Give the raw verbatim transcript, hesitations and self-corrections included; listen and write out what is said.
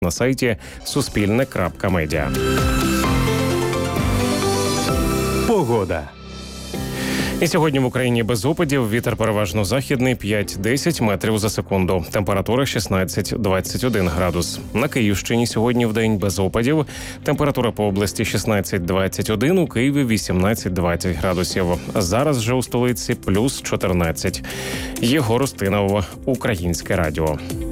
на сайті суспільне крапка медіа. Погода. І сьогодні в Україні без опадів, вітер переважно західний п'ять-десять метрів за секунду. Температура шістнадцять-двадцять один градус. На Київщині сьогодні вдень без опадів. Температура по області шістнадцять-двадцять один, у Києві вісімнадцять-двадцять градусів. Зараз же у столиці плюс чотирнадцять. Єгор Устинов, Українське радіо.